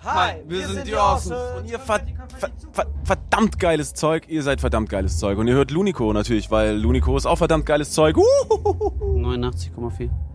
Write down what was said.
Hi, wir sind die Awesomes. Und ihr verdammt geiles Zeug. Ihr seid verdammt geiles Zeug. Und ihr hört Lunico natürlich, weil Lunico ist auch verdammt geiles Zeug. 89,4.